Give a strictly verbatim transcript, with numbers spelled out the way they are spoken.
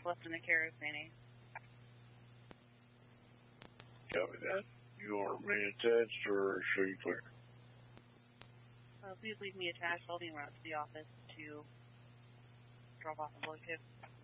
left in the care of Fanny. Copy that. You want me attached or show you clear? Uh, please leave me attached. I'll be around to the office to drop off the blood kit.